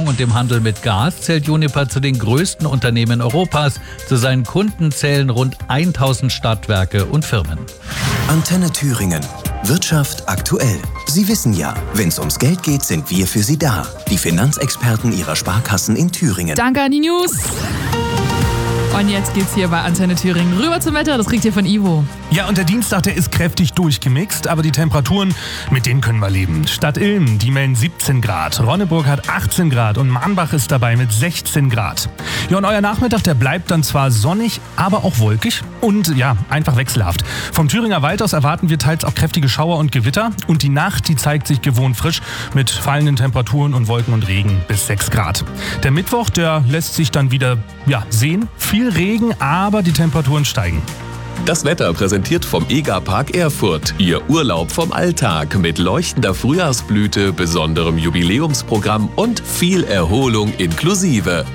Versorgung und dem Handel mit Gas zählt Uniper zu den größten Unternehmen Europas. Zu seinen Kunden zählen rund 1000 Stadtwerke und Firmen. Antenne Thüringen. Wirtschaft aktuell. Sie wissen ja, wenn es ums Geld geht, sind wir für Sie da. Die Finanzexperten Ihrer Sparkassen in Thüringen. Danke an die News. Und jetzt geht's hier bei Antenne Thüringen rüber zum Wetter. Das kriegt ihr von Ivo. Ja, und der Dienstag, der ist kräftig durchgemixt, aber die Temperaturen, mit denen können wir leben. Stadt Ilm, die melden 17 Grad, Ronneburg hat 18 Grad und Mahnbach ist dabei mit 16 Grad. Ja, und euer Nachmittag, der bleibt dann zwar sonnig, aber auch wolkig und ja, einfach wechselhaft. Vom Thüringer Wald aus erwarten wir teils auch kräftige Schauer und Gewitter und die Nacht, die zeigt sich gewohnt frisch mit fallenden Temperaturen und Wolken und Regen bis 6 Grad. Der Mittwoch, der lässt sich dann wieder sehen. Viel Regen, aber die Temperaturen steigen. Das Wetter präsentiert vom EGA-Park Erfurt. Ihr Urlaub vom Alltag mit leuchtender Frühjahrsblüte, besonderem Jubiläumsprogramm und viel Erholung inklusive.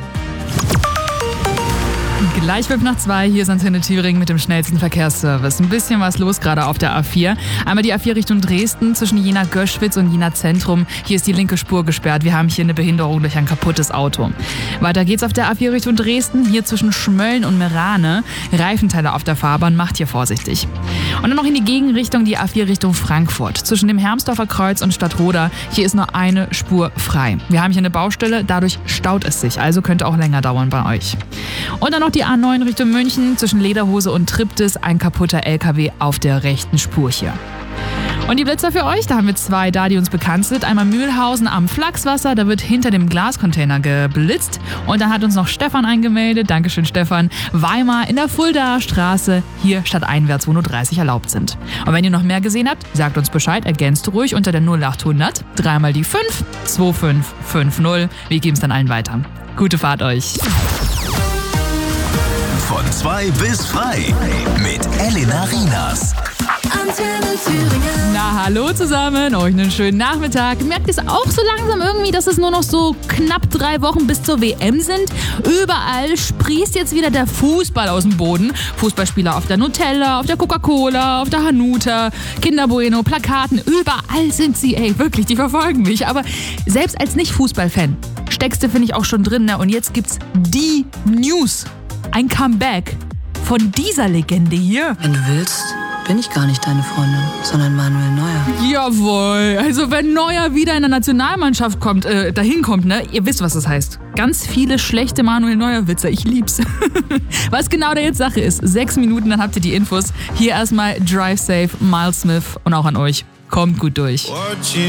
Gleich 1:55, hier ist Antenne Thüringen mit dem schnellsten Verkehrsservice. Ein bisschen was los gerade auf der A4. Einmal die A4 Richtung Dresden zwischen Jena-Göschwitz und Jena-Zentrum. Hier ist die linke Spur gesperrt. Wir haben hier eine Behinderung durch ein kaputtes Auto. Weiter geht's auf der A4 Richtung Dresden. Hier zwischen Schmölln und Merane. Reifenteile auf der Fahrbahn, macht hier vorsichtig. Und dann noch in die Gegenrichtung die A4 Richtung Frankfurt. Zwischen dem Hermsdorfer Kreuz und Stadtroda. Hier ist nur eine Spur frei. Wir haben hier eine Baustelle, dadurch staut es sich. Also könnte auch länger dauern bei euch. Und dann noch die A9 Richtung München, zwischen Lederhose und Triptis, ein kaputter LKW auf der rechten Spur hier. Und die Blitzer für euch, da haben wir 2 da, die uns bekannt sind. Einmal Mühlhausen am Flachswasser, da wird hinter dem Glascontainer geblitzt. Und dann hat uns noch Stefan eingemeldet, Dankeschön Stefan, Weimar in der Fuldaer Straße, hier stadteinwärts, wo nur 30 erlaubt sind. Und wenn ihr noch mehr gesehen habt, sagt uns Bescheid, ergänzt ruhig unter der 0800, 3 mal die 5, 2550. Wir geben es dann allen weiter. Gute Fahrt euch. Von 2 bis frei mit Elena Rienas. Antenne Thüringen. Na, hallo zusammen, euch einen schönen Nachmittag. Merkt ihr es auch so langsam irgendwie, dass es nur noch so knapp 3 Wochen bis zur WM sind? Überall sprießt jetzt wieder der Fußball aus dem Boden. Fußballspieler auf der Nutella, auf der Coca-Cola, auf der Hanuta, Kinder Bueno, Plakaten, überall sind sie, ey, wirklich, die verfolgen mich. Aber selbst als Nicht-Fußballfan steckst du, finde ich, auch schon drin, ne? Und jetzt gibt's die News. Ein Comeback von dieser Legende hier. Wenn du willst, bin ich gar nicht deine Freundin, sondern Manuel Neuer. Jawohl, also wenn Neuer wieder in der Nationalmannschaft dahin kommt, ne, ihr wisst, was das heißt. Ganz viele schlechte Manuel Neuer-Witze, ich lieb's. Was genau da jetzt Sache ist, 6 Minuten, dann habt ihr die Infos. Hier erstmal Drive Safe, Miles Smith und auch an euch. Kommt gut durch.